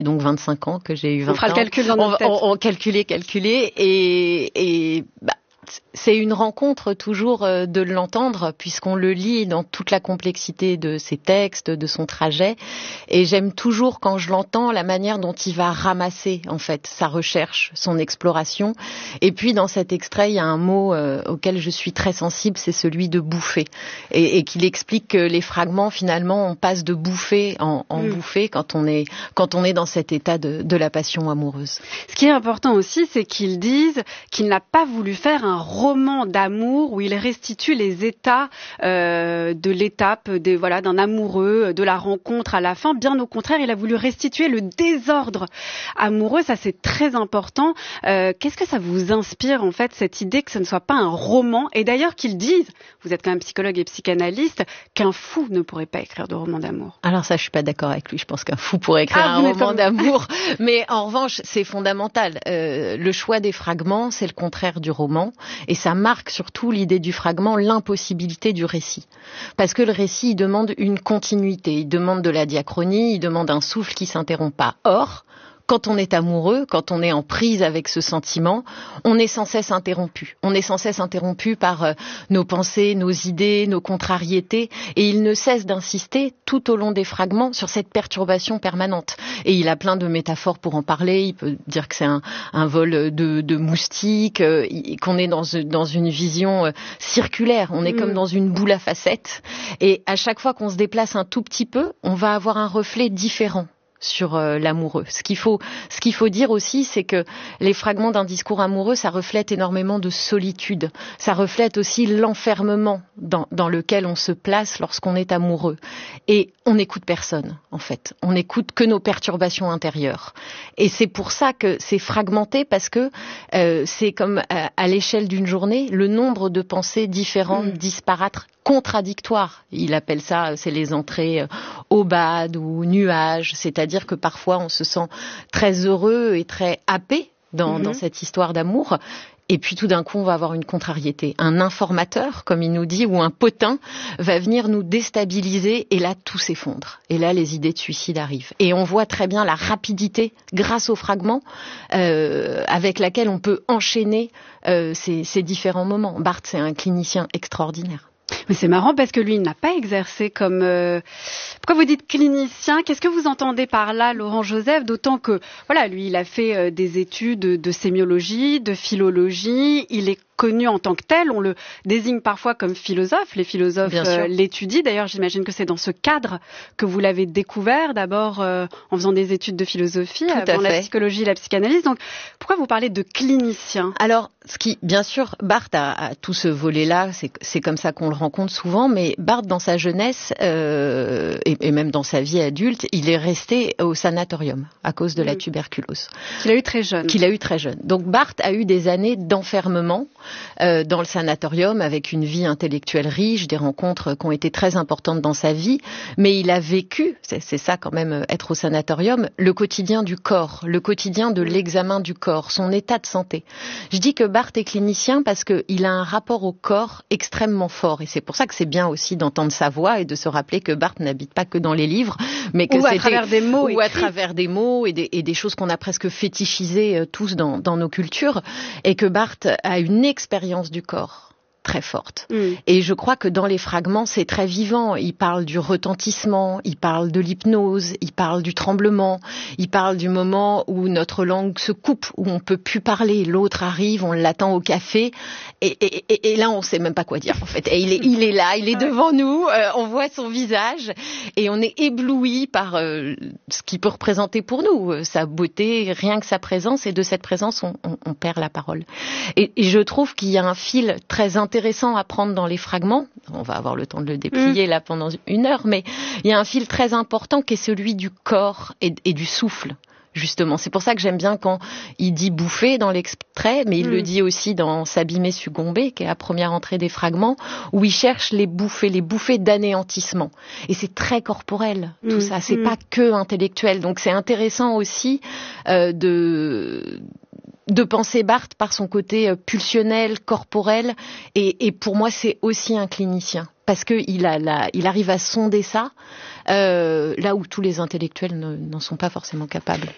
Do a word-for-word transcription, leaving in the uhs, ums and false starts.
donc vingt-cinq ans que j'ai eu vingt ans. On fera le calcul dans notre tête. On, on, on calculait, calculait, et, et bah, c'est une rencontre toujours de l'entendre, puisqu'on le lit dans toute la complexité de ses textes, de son trajet. Et j'aime toujours, quand je l'entends, la manière dont il va ramasser, en fait, sa recherche, son exploration. Et puis, dans cet extrait, il y a un mot euh, auquel je suis très sensible, c'est celui de bouffer. Et, et qu'il explique que les fragments, finalement, on passe de bouffée en, en mmh. bouffée quand on est, quand on est dans cet état de, de la passion amoureuse. Ce qui est important aussi, c'est qu'ils disent qu'il n'a pas voulu faire un roman d'amour où il restitue les états euh, de l'étape des, voilà, d'un amoureux, de la rencontre à la fin. Bien au contraire, il a voulu restituer le désordre amoureux. Ça, c'est très important. Euh, qu'est-ce que ça vous inspire, en fait, cette idée que ce ne soit pas un roman? Et d'ailleurs, qu'ils disent, vous êtes quand même psychologue et psychanalyste, qu'un fou ne pourrait pas écrire de roman d'amour. Alors ça, je suis pas d'accord avec lui. Je pense qu'un fou pourrait écrire ah, un roman comme... d'amour. Mais en revanche, c'est fondamental. Euh, le choix des fragments, c'est le contraire du roman. Et ça marque surtout l'idée du fragment, l'impossibilité du récit. Parce que le récit, il demande une continuité, il demande de la diachronie, il demande un souffle qui s'interrompt pas. Or, quand on est amoureux, quand on est en prise avec ce sentiment, on est sans cesse interrompu. On est sans cesse interrompu par euh, nos pensées, nos idées, nos contrariétés. Et il ne cesse d'insister tout au long des fragments sur cette perturbation permanente. Et il a plein de métaphores pour en parler. Il peut dire que c'est un, un vol de, de moustiques, euh, qu'on est dans, dans une vision euh, circulaire. On est mmh. comme dans une boule à facettes. Et à chaque fois qu'on se déplace un tout petit peu, on va avoir un reflet différent sur euh, l'amoureux. Ce qu'il faut, ce qu'il faut dire aussi, c'est que les fragments d'un discours amoureux, ça reflète énormément de solitude. Ça reflète aussi l'enfermement dans, dans lequel on se place lorsqu'on est amoureux. Et on n'écoute personne, en fait. On n'écoute que nos perturbations intérieures. Et c'est pour ça que c'est fragmenté, parce que euh, c'est comme à, à l'échelle d'une journée, le nombre de pensées différentes, mmh. disparates, contradictoires. Il appelle ça, c'est les entrées aubades ou nuages, c'est-à-dire que parfois on se sent très heureux et très happé dans, mmh. dans cette histoire d'amour. Et puis tout d'un coup, on va avoir une contrariété. Un informateur, comme il nous dit, ou un potin, va venir nous déstabiliser, et là, tout s'effondre. Et là, les idées de suicide arrivent. Et on voit très bien la rapidité, grâce aux fragments, euh, avec laquelle on peut enchaîner euh, ces, ces différents moments. Barthes, c'est un clinicien extraordinaire. Mais c'est marrant parce que lui, il n'a pas exercé comme... Euh... Pourquoi vous dites clinicien? Qu'est-ce que vous entendez par là, Laurent Joseph? D'autant que, voilà, lui, il a fait euh, des études de sémiologie, de philologie. Il est connu en tant que tel. On le désigne parfois comme philosophe. Les philosophes euh, l'étudient. D'ailleurs, j'imagine que c'est dans ce cadre que vous l'avez découvert, d'abord euh, en faisant des études de philosophie, Tout avant à fait. la psychologie et la psychanalyse. Donc, pourquoi vous parlez de clinicien? Alors, ce qui, bien sûr, Barthes a, a tout ce volet-là, c'est, c'est comme ça qu'on le rencontre souvent, mais Barthes, dans sa jeunesse, euh, et, et même dans sa vie adulte, il est resté au sanatorium à cause de mmh. la tuberculose. Qu'il a eu très jeune. Qu'il a eu très jeune. Donc Barthes a eu des années d'enfermement euh, dans le sanatorium, avec une vie intellectuelle riche, des rencontres qui ont été très importantes dans sa vie, mais il a vécu, c'est, c'est ça quand même, être au sanatorium, le quotidien du corps, le quotidien de l'examen du corps, son état de santé. Je dis que Barthes est clinicien parce qu'il a un rapport au corps extrêmement fort, et c'est pour ça que c'est bien aussi d'entendre sa voix et de se rappeler que Barthes n'habite pas que dans les livres, mais que ou c'était, à travers des mots, ou à travers des mots et des, et des choses qu'on a presque fétichisées euh, tous dans, dans nos cultures, et que Barthes a une expérience du corps très forte. Mm. Et je crois que dans les fragments, c'est très vivant. Il parle du retentissement, il parle de l'hypnose, il parle du tremblement, il parle du moment où notre langue se coupe, où on peut plus parler. L'autre arrive, on l'attend au café, et, et, et, et là, on sait même pas quoi dire, en fait. Et il est, il est là, il est devant nous, euh, on voit son visage, et on est ébloui par euh, ce qu'il peut représenter pour nous, euh, sa beauté, rien que sa présence, et de cette présence, on, on, on perd la parole. Et, et je trouve qu'il y a un fil très intéressant intéressant à prendre dans les fragments. On va avoir le temps de le déplier mmh. là pendant une heure, mais il y a un fil très important qui est celui du corps et, et du souffle. Justement, c'est pour ça que j'aime bien quand il dit bouffer dans l'extrait, mais il mmh. le dit aussi dans S'abîmer, succomber, qui est la première entrée des fragments, où il cherche les bouffées, les bouffées d'anéantissement. Et c'est très corporel, tout mmh. ça, c'est mmh. pas que intellectuel. Donc c'est intéressant aussi euh, de... de penser Barthes par son côté pulsionnel, corporel, et, et pour moi c'est aussi un clinicien, parce qu'il a la, il arrive à sonder ça, euh, là où tous les intellectuels ne, n'en sont pas forcément capables.